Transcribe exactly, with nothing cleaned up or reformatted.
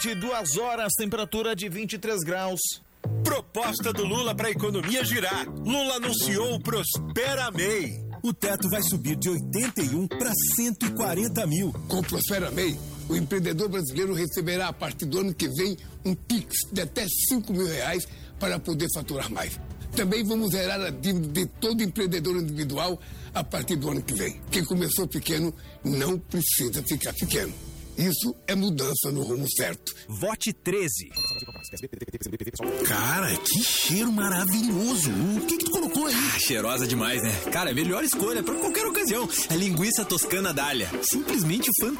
De duas horas, temperatura de vinte e três graus. Proposta do Lula para a economia girar. Lula anunciou o Prospera May. O teto vai subir de oitenta e um para cento e quarenta mil. Com o Prospera May, o empreendedor brasileiro receberá a partir do ano que vem um Pix de até cinco mil reais para poder faturar mais. Também vamos zerar a dívida de todo empreendedor individual a partir do ano que vem. Quem começou pequeno não precisa ficar pequeno. Isso é mudança no rumo certo. Vote treze. Cara, que cheiro maravilhoso. O que que tu colocou aí? Ah, cheirosa demais, né? Cara, melhor escolha para qualquer ocasião. A linguiça toscana Dália. Simplesmente